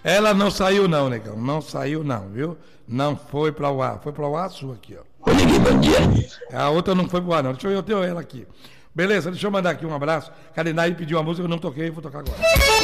Ela não saiu não, negão. Não saiu não, viu? Não foi para o ar. Foi para o ar a sua aqui, ó. Ô, Neguinho, bom dia. A outra não foi pro ar, não. Deixa eu ter ela aqui. Beleza, deixa eu mandar aqui um abraço. Kalinário pediu uma música, eu não toquei, vou tocar agora.